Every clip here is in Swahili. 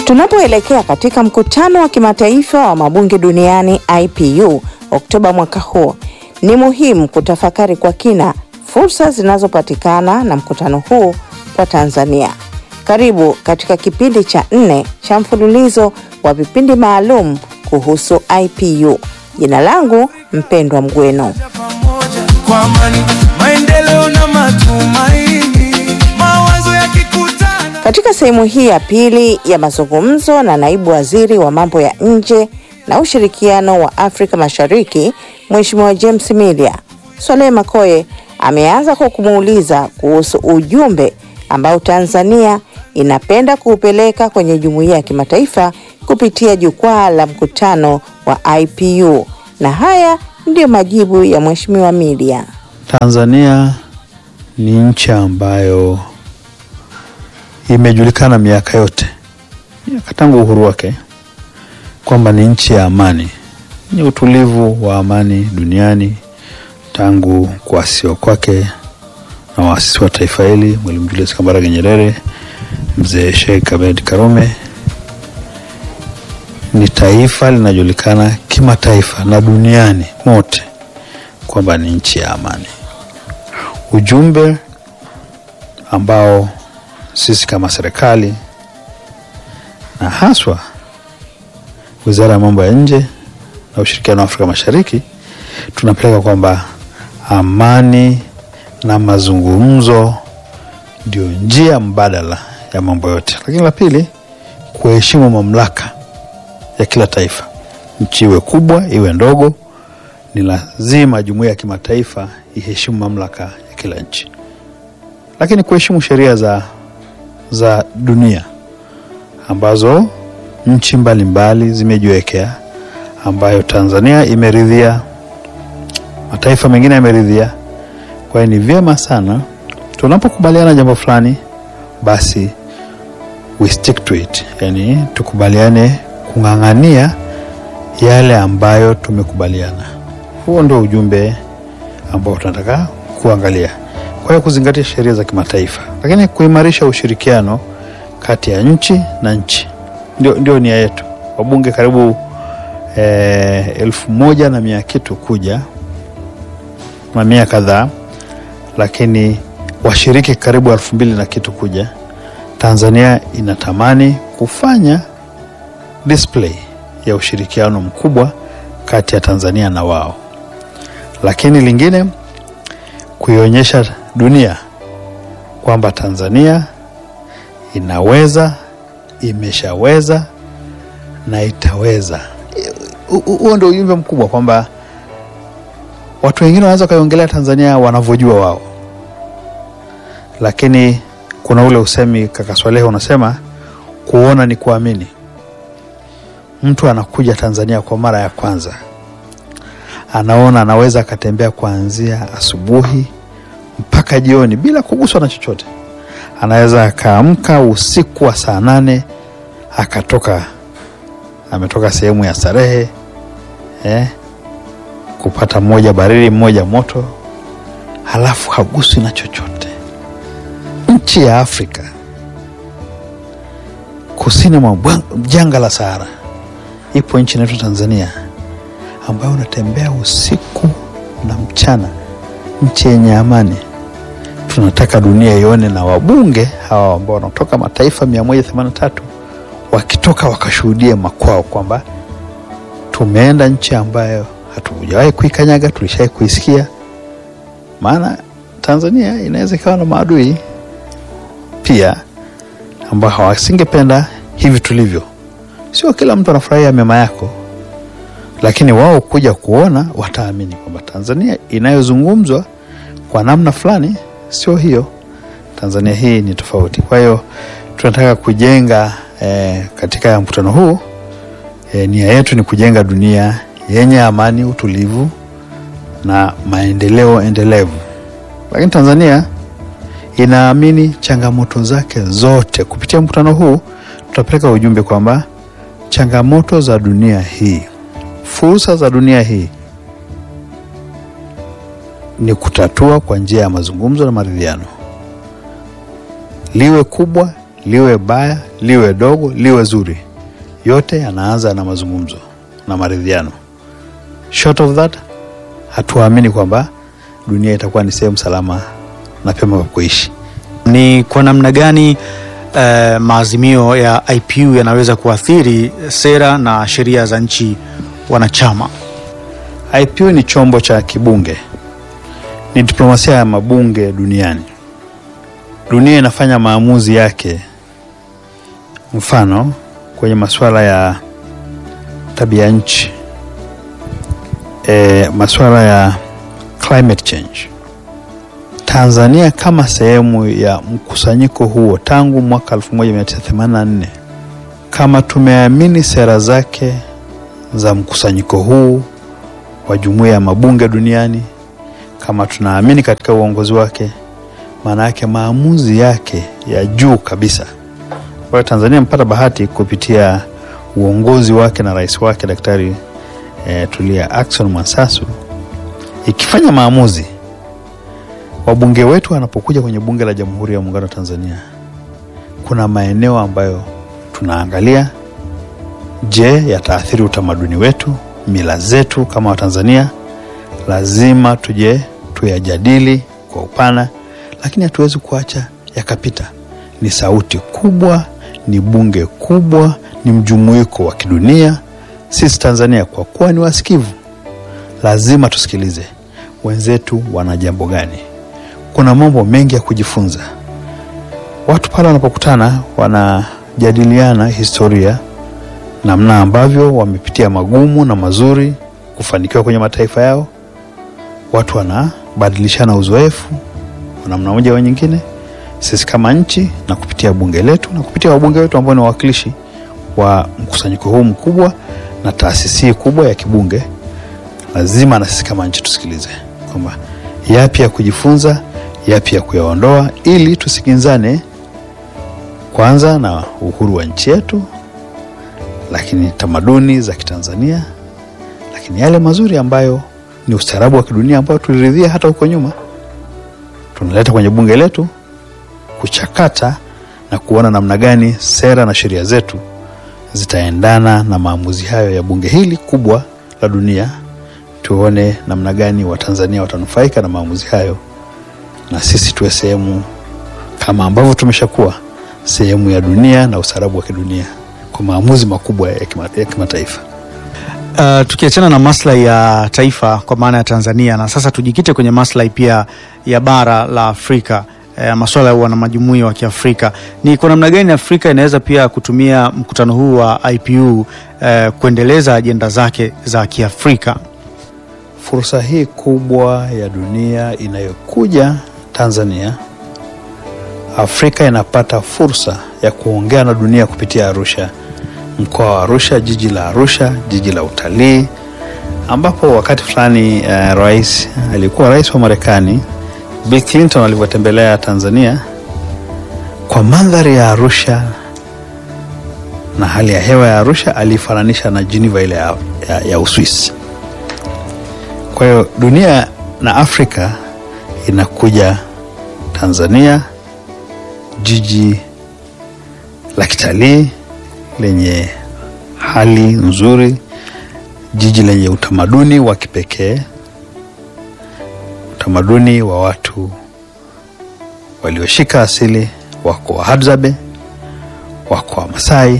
Tunapoelekea katika mkutano wa kimataifa wa mabunge duniani IPU Oktoba mwaka huu, ni muhimu kutafakari kwa kina fursa zinazopatikana na mkutano huu kwa Tanzania. Karibu katika kipindi cha 4 cha mfululizo wa vipindi maalum kuhusu IPU. Jina langu Mpendwa Mgweno. Kwa amani, maendeleo na matumaini, mawazo yakikutana. Katika sehemu hii ya pili ya mazungumzo na naibu waziri wa mambo ya nje na ushirikiano wa Afrika Mashariki, Mheshimiwa James Milia, Swaleh Makoye ameanza kwa kumuuliza kuhusu ujumbe ambao Tanzania inapenda kuupeleka kwenye jumuiya ya kimataifa kupitia jukwaa la mkutano wa IPU. Na haya ndio majibu ya Mheshimiwa Milia. Tanzania ni nchi ambayo imejulikana miaka yote, miaka tangu uhuru wake, kwamba ni nchi ya amani, ni utulivu wa amani duniani tangu kuasisiwa kwake na waasisi wa taifa hili, Mwalimu Julius Kambarage Nyerere, Mzee Sheikh Abeid Karume. Ni taifa linajulikana kimataifa na duniani mote kwamba ni nchi ya amani. Ujumbe ambao sisi kama serikali na haswa Wizara ya Mambo ya Nje na Ushirikiano wa Afrika Mashariki tunapeleka kwamba amani na mazungumzo ndio njia mbadala ya mambo yote. Lakini la pili, kuheshimu mamlaka ya kila taifa. Nchi iwe kubwa, iwe ndogo, ni lazima jumuiya ya kimataifa iheshimu mamlaka ya kila nchi. Lakini kuheshimu sheria za dunia ambazo nchi mbalimbali zimejiwekea, ambayo Tanzania imeridhia, mataifa mengine yameridhia. Kwa hiyo ni vyema sana tunapokubaliana jambo fulani, basi we stick to it. Yani tukubaliane kung'ang'ania yale ambayo tumekubaliana. Huo ndio ujumbe ambao tunataka kuangalia. Kwa hiyo kuzingatia sheria za kimataifa, lakini kuimarisha ushirikiano kati ya nchi na nchi. Ndio nia yetu. Wabunge karibu 1,100 kitu kuja, mamia kadhaa, lakini washiriki karibu 2,000 na kitu kuja. Tanzania inatamani kufanya display ya ushirikiano mkubwa kati ya Tanzania na wao. Lakini lingine, kuionyesha dunia kwamba Tanzania inaweza, imeshaweza na itaweza. Huo ndio ujumbe mkubwa, kwamba watu wengine wanaweza kaiongelea Tanzania wanavyojua wao. Lakini kuna ule usemi kaka Swaleh unasema kuona ni kuamini. Mtu anakuja Tanzania kwa mara ya kwanza, anaona anaweza akatembea kuanzia asubuhi mpaka jioni bila kuguswa na chochote. Anaweza akaamka usiku wa saa 8 ametoka sehemu ya starehe, kupata mmoja baridi mmoja moto, halafu haguswi na chochote. Nchi ya Afrika kusini mwa jangwa la Sahara ipo nchi inaitwa Tanzania, ambayo unatembea usiku na mchana, nchi yenye amani. Tunataka dunia ione, na wabunge hawa ambao wanatoka mataifa 183 wakitoka wakashuhudie makwao kwamba tumeenda nchi ambayo hatujawahi kuikanyaga, tulishawahi kuisikia. Maana Tanzania inaweza ikawa na maadui pia ambao hawasingependa hivi tulivyo. Sio kila mtu anafurahia mema yako, lakini wao kuja kuona wataamini kwamba Tanzania inayozungumzwa kwa namna fulani sio hiyo. Tanzania hii ni tofauti. Kwa hiyo tunataka kujenga katika mkutano huu, nia yetu ni kujenga dunia yenye amani, utulivu na maendeleo endelevu. Lakini Tanzania inaamini changamoto zake zote. Kupitia mkutano huu tutapeleka ujumbe kwamba changamoto za dunia hii, fursa za dunia hii ni kutatua kwa njia ya mazungumzo na maridhiano. Liwe kubwa, liwe baya, liwe dogo, liwe zuri, yote yanaanza na mazungumzo na maridhiano. Short of that, hatuamini kwamba dunia itakuwa ni sehemu salama na pema kwa kuishi. Ni kwa namna gani maazimio ya IPU yanaweza kuathiri sera na sheria za nchi wanachama? IPU ni chombo cha kibunge, ni diplomasia ya mabunge duniani. Dunia inafanya maamuzi yake, mfano kwenye masuala ya tabia nchi, masuala ya climate change. Tanzania kama sehemu ya mkusanyiko huo tangu mwaka 1984, kama tumeamini sera zake za mkusanyiko huu wa jumuiya ya mabunge duniani, kama tunaamini katika uongozi wake, maana yake maamuzi yake ya juu kabisa. Kwa Tanzania mpata bahati kupitia uongozi wake na rais wake Daktari Tulia Ackson Mwansasu, ikifanya maamuzi, wabunge wetu wanapokuja kwenye bunge la Jamhuri ya Muungano wa Tanzania, kuna maeneo ambayo tunaangalia, je, yataathiri utamaduni wetu, mila zetu kama Watanzania? Lazima tuyajadili kwa upana, lakini hatuwezi kuacha yakapita. Ni sauti kubwa, ni bunge kubwa, ni mjumuiko wa kidunia. Sisi Tanzania kwa kuwa ni wasikivu, lazima tusikilize wenzetu wana jambo gani. Kuna mambo mengi ya kujifunza. Watu pale wanapokutana wanajadiliana historia, namna ambavyo wamepitia magumu na mazuri kufanikiwa kwenye mataifa yao. Watu wanabadilishana uzoefu kwa namna moja au nyingine. Sisi kama nchi, na kupitia bunge letu na kupitia wabunge wetu ambao ni wawakilishi wa mkusanyiko huu mkubwa na taasisi kubwa ya kibunge, lazima na sisi kama nchi tusikilize kwamba yapi ya kujifunza, yapi ya kuyaondoa, ili tusikinzane kwanza na uhuru wa nchi yetu, lakini tamaduni za Kitanzania, lakini yale mazuri ambayo ni ustaarabu wa kidunia ambao tuliridhia hata huko nyuma, tunaleta kwenye bunge letu kuchakata na kuona namna gani sera na sheria zetu zitaendana na maamuzi hayo ya bunge hili kubwa la dunia. Tuone namna gani Watanzania watanufaika na maamuzi hayo, na sisi tuwe sehemu kama ambavyo tumeshakuwa sehemu ya dunia na ustaarabu wa kidunia kwa maamuzi makubwa ya kimataifa. Tukiachana na maslahi ya taifa kwa maana ya Tanzania, na sasa tujikite kwenye maslahi pia ya bara la Afrika, masuala ya wanamajumuiya wa Kiafrika. Ni kwa namna gani Afrika inaweza pia kutumia mkutano huu wa IPU kuendeleza ajenda zake za Kiafrika? Fursa hii kubwa ya dunia inayokuja Tanzania, Afrika inapata fursa ya kuongea na dunia kupitia Arusha, mkoa wa Arusha, jiji la Arusha, jiji la utalii, ambapo wakati fulani alikuwa rais wa Marekani Bill Clinton alivyotembelea Tanzania, kwa mandhari ya Arusha na hali ya hewa ya Arusha alifananisha na Geneva ile ya Uswisi. Kwa hiyo dunia na Afrika inakuja Tanzania, jiji la kitalii lenye hali nzuri, jiji lenye utamaduni wa kipekee, utamaduni wa watu walioshika asili. Wako Wahadzabe, wako Wamasai,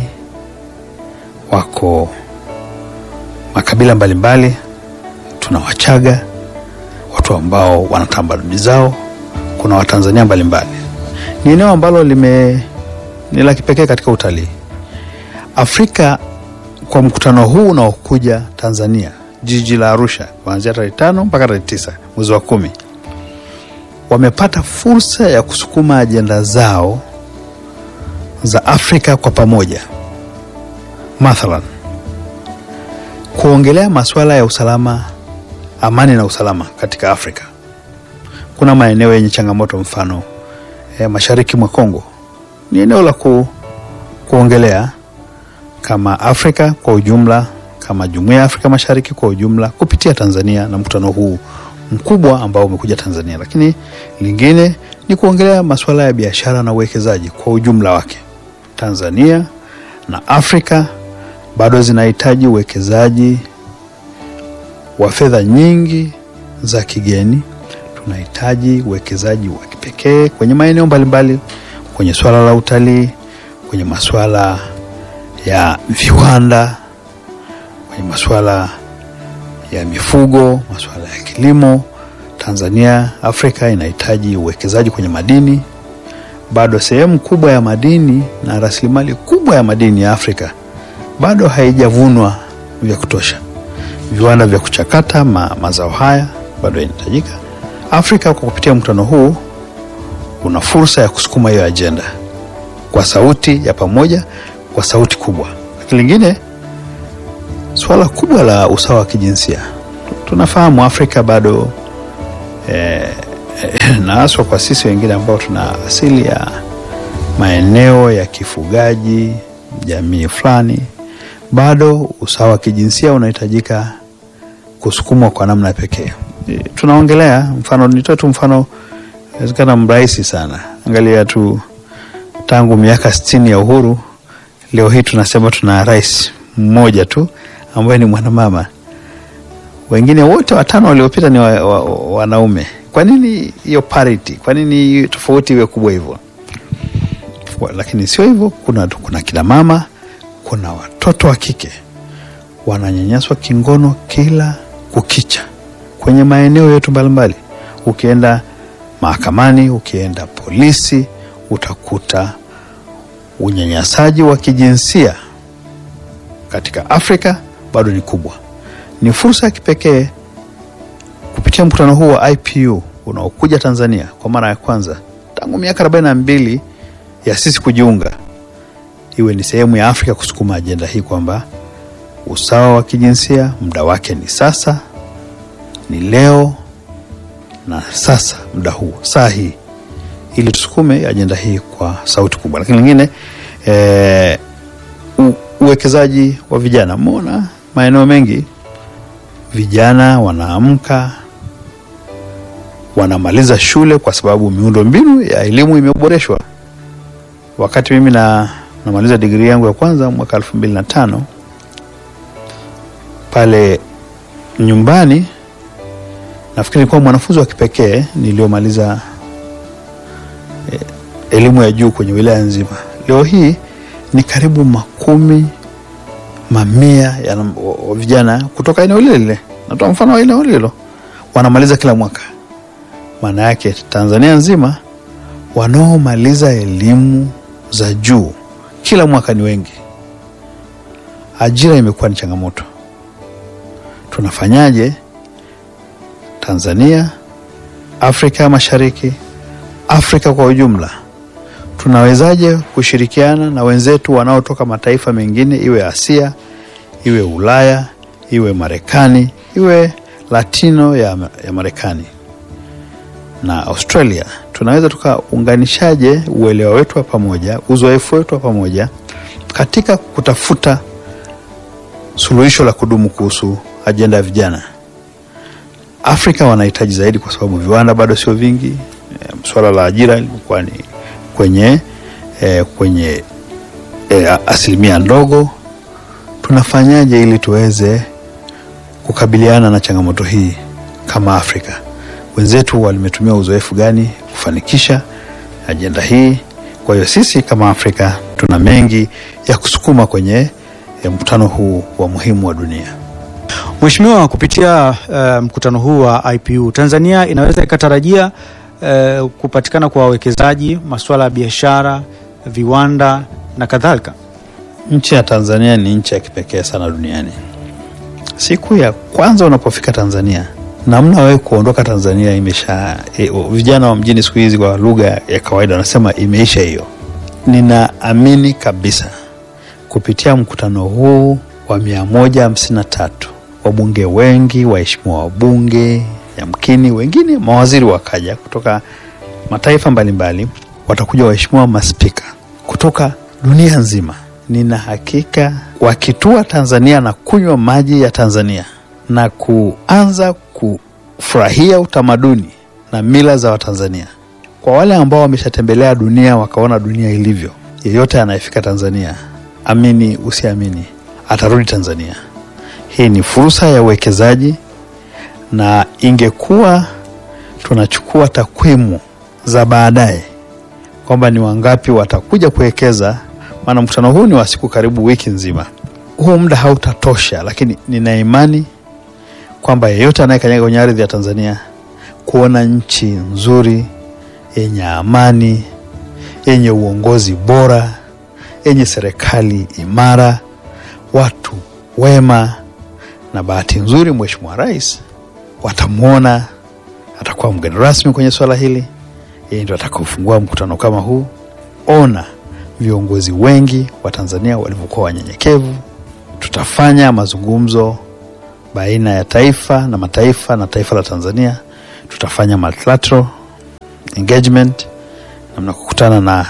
wako makabila mbalimbali, tuna Wachaga, watu ambao wana tamaduni zao, kuna Watanzania mbalimbali. Ni eneo ambalo ni la kipekee katika utalii. Afrika kwa mkutano huu unaokuja Tanzania, jiji la Arusha, kuanzia tarehe 5 mpaka tarehe 9 mwezi wa 10, wamepata fursa ya kusukuma ajenda zao za Afrika kwa pamoja. Mathalan, kuongelea masuala ya usalama, amani na usalama katika Afrika. Kuna maeneo yenye changamoto, mfano mashariki mwa Kongo. Ni eneo la kuongelea kama Afrika kwa ujumla, kama Jumuiya ya Afrika Mashariki kwa ujumla, kupitia Tanzania na mkutano huu mkubwa ambao umekuja Tanzania. Lakini lingine ni kuongelea masuala ya biashara na uwekezaji kwa ujumla wake. Tanzania na Afrika bado zinahitaji uwekezaji wa fedha nyingi za kigeni. Tunahitaji uwekezaji wa kipekee kwenye maeneo mbalimbali, kwenye swala la utalii, kwenye masuala ya viwanda, kwenye masuala ya mifugo, masuala ya kilimo. Tanzania, Afrika inahitaji uwekezaji kwenye madini. Bado sehemu kubwa ya madini na rasilimali kubwa ya madini ya Afrika bado haijavunwa vya kutosha. Viwanda vya kuchakata mazao haya bado inahitajika. Afrika kwa kupitia mkutano huu una fursa ya kusukuma hiyo ajenda kwa sauti ya pamoja, kwa sauti kubwa. Lakini lingine, swala kubwa la usawa wa kijinsia. Tunafahamu Afrika bado na haswa kwa sisi wengine ambao tuna asili ya maeneo ya kifugaji, jamii fulani, bado usawa wa kijinsia unahitajika kusukumwa kwa namna pekee. Tunaongelea mfano, nitoe tu mfano inawezekana mrahisi sana. Angalia tu tangu miaka 60 ya uhuru, leo hii tunasema tuna rais mmoja tu ambaye ni mwanamama. Wengine wote watano waliopita ni wanaume. Kwa nini hiyo parity? Kwa nini tofauti iwe kubwa hivyo? Lakini sio hivyo, kuna kina mama, kuna watoto wa kike wananyanyaswa kingono kila kukicha kwenye maeneo yetu mbalimbali. Ukienda mahakamani, ukienda polisi, utakuta unyanyasaji wa kijinsia katika Afrika bado ni kubwa. Ni fursa ya kipekee kupitia mkutano huu wa IPU unaokuja Tanzania kwa mara ya kwanza tangu miaka 42 ya sisi kujiunga, iwe ni sehemu ya Afrika kusukuma ajenda hii kwamba usawa wa kijinsia muda wake ni sasa, ni leo na sasa, muda huu, saa hii, ili tusukume ajenda hii kwa sauti kubwa. Lakini lingine, uwekezaji wa vijana. Mbona maeneo mengi vijana wanaamka, wanamaliza shule kwa sababu miundombinu ya elimu imeboreshwa. Wakati mimi namaliza degree yangu ya kwanza mwaka 2005, pale nyumbani, nafikiri nilikuwa mwanafunzi wa kipekee niliomaliza elimu ya juu kwenye wilaya nzima. Leo hii ni karibu mamia ya vijana kutoka eneo lile. Natoa mfano wa eneo lile, wanamaliza kila mwaka. Maana yake Tanzania nzima wanaomaliza elimu za juu kila mwaka ni wengi. Ajira imekuwa ni changamoto. Tunafanyaje Tanzania, Afrika Mashariki, Afrika kwa ujumla, tunawezaje kushirikiana na wenzetu wanaotoka mataifa mengine, iwe Asia, iwe Ulaya, iwe Marekani, iwe Latino ya Marekani na Australia? Tunaweza tukaunganishaje uelewa wetu wa pamoja, uzoefu wetu wa pamoja katika kutafuta suluhisho la kudumu kuhusu ajenda ya vijana? Afrika wanahitaji zaidi kwa sababu viwanda bado sio vingi. Swala la ajira lilikuwa ni kwenye asilimia ndogo. Tunafanyaje ili tuweze kukabiliana na changamoto hii kama Afrika? Wenzetu walimetumia uzoefu gani kufanikisha ajenda hii? Kwa hiyo sisi kama Afrika tuna mengi ya kusukuma kwenye mkutano huu wa muhimu wa dunia. Mheshimiwa, kupitia mkutano huu wa IPU, Tanzania inaweza ikatarajia kupatikana kwa wawekezaji, masuala ya biashara, viwanda na kadhalika? Nchi ya Tanzania ni nchi ya kipekee sana duniani. Siku ya kwanza unapofika Tanzania, namna wewe kuondoka Tanzania vijana wa mjini siku hizi kwa lugha ya kawaida wanasema imeisha hiyo. Ninaamini kabisa kupitia mkutano huu wa 153, wabunge wengi, waheshimiwa wabunge, yamkini wengine mawaziri wakaja kutoka mataifa mbalimbali, watakuja waheshimiwa maspika kutoka dunia nzima. Nina hakika wakitua Tanzania na kunywa maji ya Tanzania na kuanza kufurahia utamaduni na mila za Watanzania, kwa wale ambao wameshatembelea dunia wakaona dunia ilivyo, yeyote anayefika Tanzania, amini usiamini, atarudi Tanzania. Hii ni fursa ya uwekezaji, na ingekuwa tunachukua takwimu za baadaye kwamba ni wangapi watakuja kuwekeza, maana mkutano huu ni wa siku karibu wiki nzima, huu muda hautatosha, lakini nina imani kwamba yeyote anayekanyaga kwenye ardhi ya Tanzania kuona nchi nzuri, yenye amani, yenye uongozi bora, yenye serikali imara, watu wema, na bahati nzuri Mheshimiwa Rais watamuona, atakuwa mgeni rasmi kwenye swala hili. Yeye ndio atakayefungua mkutano kama huu. Ona viongozi wengi wa Tanzania walivyokuwa wanyenyekevu. Tutafanya mazungumzo baina ya taifa na mataifa na taifa la Tanzania. Tutafanya multilateral engagement, na mnakutana na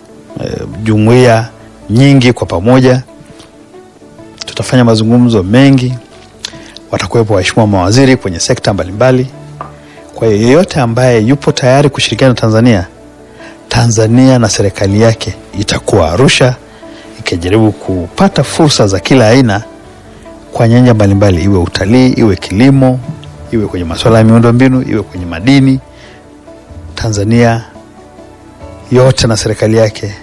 jumuiya nyingi kwa pamoja. Tutafanya mazungumzo mengi, watakuwepo waheshimiwa mawaziri kwenye sekta mbalimbali. Kwa hiyo yeyote ambaye yupo tayari kushirikiana na Tanzania na serikali yake itakuwa Arusha, ikijaribu kupata fursa za kila aina kwa nyanja mbalimbali, iwe utalii, iwe kilimo, iwe kwenye masuala ya miundombinu, iwe kwenye madini. Tanzania yote na serikali yake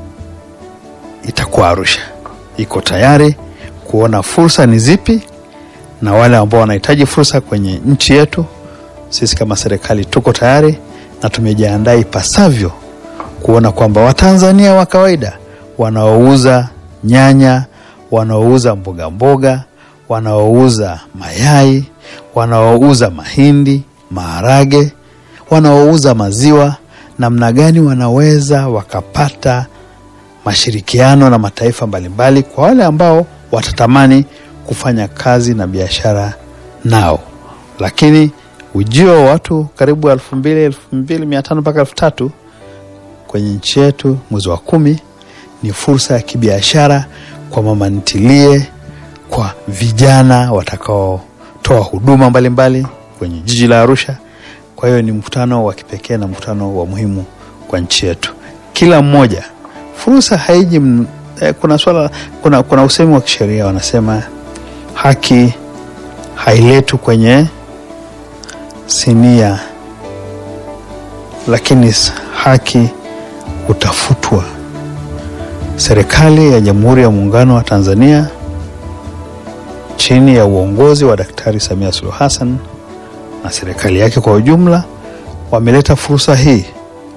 itakuwa Arusha, iko tayari kuona fursa ni zipi, na wale ambao wanahitaji fursa kwenye nchi yetu, sisi kama serikali tuko tayari na tumejiandaa ipasavyo kuona kwamba Watanzania wa kawaida wanaouza nyanya, wanaouza mboga, wanaouza mayai, wanaouza mahindi, maharage, wanaouza maziwa, namna gani wanaweza wakapata mashirikiano na mataifa mbalimbali kwa wale ambao watatamani kufanya kazi na biashara nao. Lakini ujio wa watu karibu 2,500 mpaka 3,000 kwenye nchi yetu mwezi wa 10 ni fursa ya kibiashara kwa mama ntilie, kwa vijana watakao toa huduma mbalimbali kwenye jiji la Arusha. Kwa hiyo ni mkutano wa kipekee na mkutano wa muhimu kwa nchi yetu. Kila mmoja, fursa haiji kuna usemi wa kisheria wanasema haki hailetu kwenye sinia, lakini haki utafutwa. Serikali ya Jamhuri ya Muungano wa Tanzania chini ya uongozi wa Daktari Samia Suluhu Hassan na serikali yake kwa ujumla wameleta fursa hii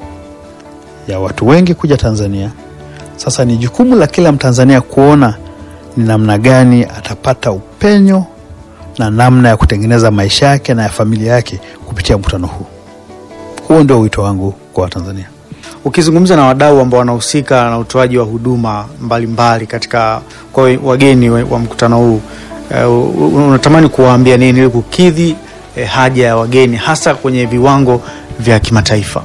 ya watu wengi kuja Tanzania. Sasa ni jukumu la kila Mtanzania kuona ni namna gani atapata upenyo na namna ya kutengeneza maisha yake na ya familia yake kupitia mkutano huu. Huo ndio wito wangu kwa Watanzania. Ukizungumza na wadau ambao wanahusika na utoaji wa huduma mbalimbali katika kwa wageni wa mkutano huu, unatamani kuwaambia nini ili kukidhi haja ya wageni hasa kwenye viwango vya kimataifa?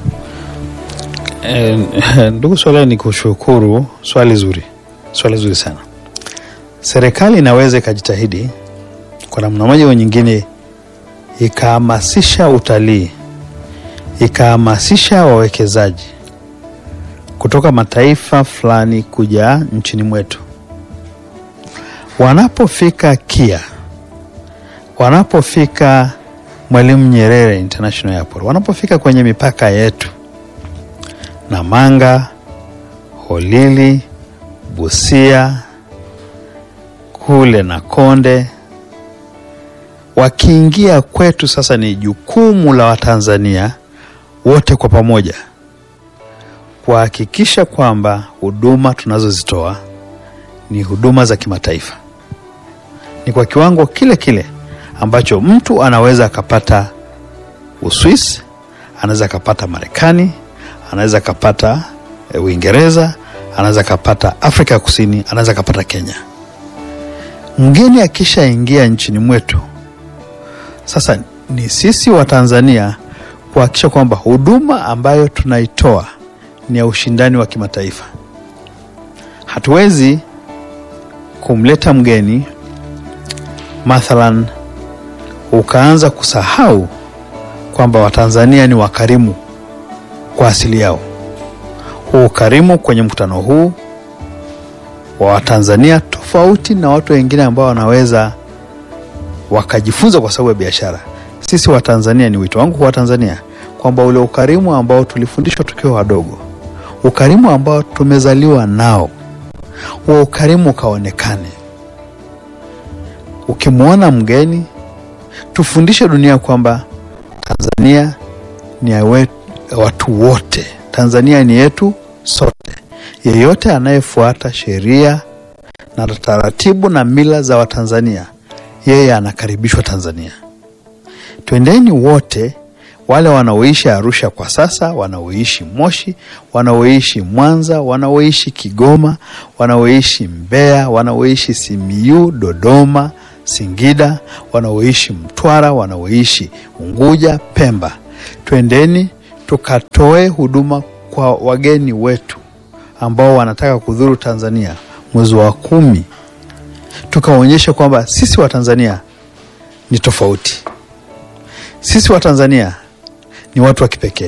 Ndugu swali, ni kushukuru, swali zuri sana. Serikali inaweza ikajitahidi kwa namna moja au nyingine ikahamasisha utalii, ikahamasisha wawekezaji kutoka mataifa fulani kuja nchini mwetu. Wanapofika KIA, wanapofika Mwalimu Nyerere International Airport, wanapofika kwenye mipaka yetu Namanga, Holili, Busia, kule na Konde, wakiingia kwetu, sasa ni jukumu la Watanzania wote kwa pamoja kuhakikisha kwamba huduma tunazozitoa ni huduma za kimataifa, ni kwa kiwango kile kile ambacho mtu anaweza akapata Uswisi, anaweza akapata Marekani, anaweza akapata Uingereza, anaweza akapata Afrika Kusini, anaweza akapata Kenya. Mgeni akishaingia nchini mwetu, sasa ni sisi wa Tanzania kuhakikisha kwamba huduma ambayo tunaitoa ni ya ushindani wa kimataifa. Hatuwezi kumleta mgeni mathalan ukaanza kusahau kwamba Watanzania ni wakarimu kwa asili yao. Ukarimu kwenye mkutano huu wa Watanzania tofauti na watu wengine ambao wanaweza wakajifunza kwa sababu ya biashara. Sisi Watanzania, ni wito wangu kwa Watanzania kwamba ule ukarimu ambao tulifundishwa tukiwa wadogo, ukarimu ambao tumezaliwa nao, huo ukarimu ukaonekane. Ukimwona mgeni, tufundishe dunia kwamba Tanzania ni ya watu wote. Tanzania ni yetu sote. Yeyote anayefuata sheria na taratibu na mila za Watanzania, yeye anakaribishwa Tanzania. Twendeni wote, wale wanaoishi Arusha kwa sasa, wanaoishi Moshi, wanaoishi Mwanza, wanaoishi Kigoma, wanaoishi Mbeya, wanaoishi Simiyu, Dodoma, Singida, wanaoishi Mtwara, wanaoishi Unguja, Pemba. Twendeni tukatoe huduma kwa wageni wetu ambao wanataka kudhuru Tanzania mwezi wa 10. Tukaonyesha kwamba sisi Watanzania ni tofauti. Sisi Watanzania ni watu wa kipekee.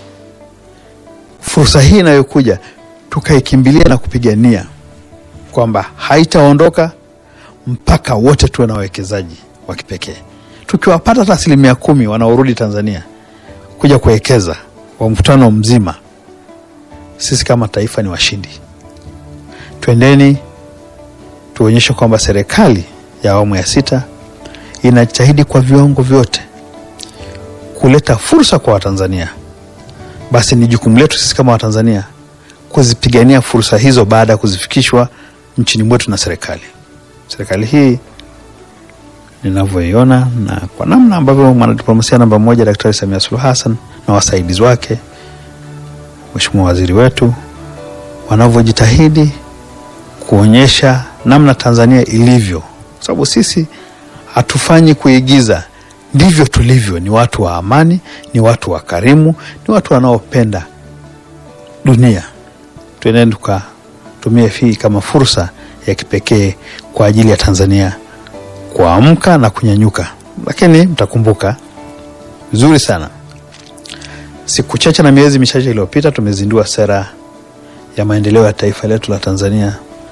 Fursa hii inayokuja tukaikimbilia na kupigania kwamba haitaondoka mpaka wote tuwe na wawekezaji wa kipekee. Tukiwapata hata 10% wanaorudi Tanzania kuja kuwekeza kwa mkutano mzima, sisi kama taifa ni washindi. Twendeni tuonyeshe kwamba serikali ya awamu ya 6 inajitahidi kwa viwango vyote kuleta fursa kwa Watanzania. Basi ni jukumu letu sisi kama Watanzania kuzipigania fursa hizo baada ya kuzifikishwa nchini mwetu na serikali. Serikali hii ninavyoiona na kwa namna ambavyo mwanadiplomasia namba 1 Daktari Samia Suluhu Hassan na wasaidizi wake, Mheshimiwa Waziri wetu, wanavyojitahidi kuonyesha namna Tanzania ilivyo. Kwa sababu sisi hatufanyi kuigiza, ndivyo tulivyo. Ni watu wa amani, ni watu wa karimu, ni watu wanaopenda dunia. Tuendeni tukatumie hii kama fursa ya kipekee kwa ajili ya Tanzania kuamka na kunyanyuka. Lakini mtakumbuka vizuri sana, siku chache na miezi michache iliyopita tumezindua sera ya maendeleo ya taifa letu la Tanzania.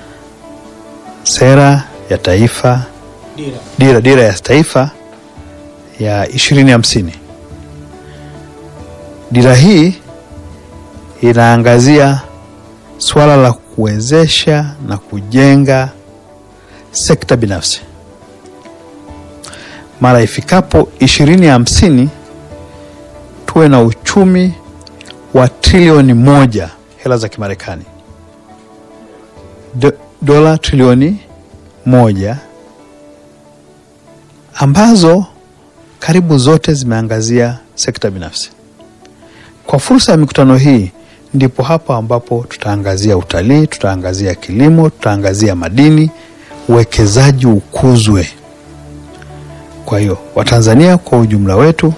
Sera ya taifa, dira ya taifa ya 2050. Dira hii inaangazia swala la kuwezesha na kujenga sekta binafsi. Mara ifikapo 2050 tuwe na uchumi wa trilioni 1 hela za Kimarekani. Dola trilioni 1 ambazo karibu zote zimeangazia sekta binafsi. Kwa fursa ya mikutano hii ndipo hapo ambapo tutaangazia utalii, tutaangazia kilimo, tutaangazia madini, uwekezaji ukuzwe. Kwa hiyo Watanzania kwa ujumla wetu,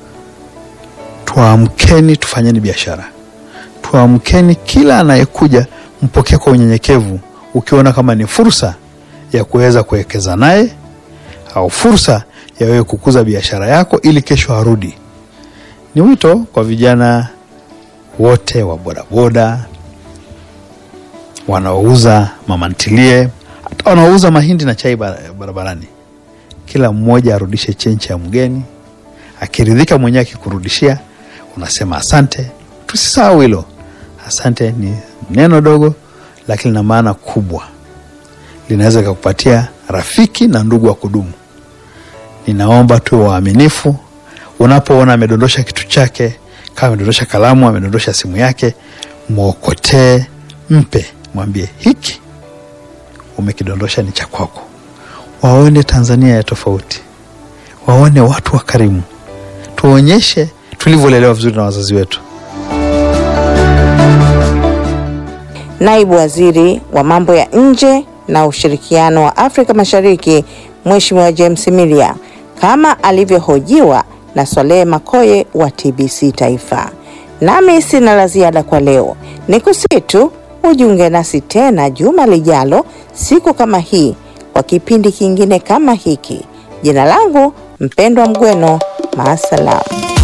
tuamkeni, tufanyeni biashara. Tuamkeni, kila anayekuja mpokee kwa unyenyekevu, ukiona kama ni fursa ya kuweza kuwekeza naye au fursa ya wewe kukuza biashara yako ili kesho arudi. Ni wito kwa vijana wote wa bodaboda, wanaouza mamantilie, hata wanaouza mahindi na chai barabarani. Kila mmoja arudishe chenche ya mgeni. Akiridhika mwenyewe akikurudishia, unasema asante. Tusisahau hilo. Asante ni neno dogo lakini na maana kubwa. Linaweza kukupatia rafiki na ndugu wa kudumu. Ninaomba tuwe waaminifu. Unapoona amedondosha kitu chake, kama amedondosha kalamu, amedondosha simu yake, muokotee, mpe, mwambie hiki umekidondosha ni cha kwako. Waone Tanzania ya tofauti. Waone watu wa karimu. Tuonyeshe tulivyolelewa vizuri na wazazi wetu. Naibu Waziri wa Mambo ya Nje na Ushirikiano wa Afrika Mashariki, Mheshimiwa James Milia, kama alivyohojiwa na Swaleh Makoye wa TBC Taifa. Nami sina la ziada kwa leo. Nikusihi tu ujiunge nasi tena juma lijalo siku kama hii kwa kipindi kingine kama hiki. Jina langu Mpendwa Mgweno. Maasalam.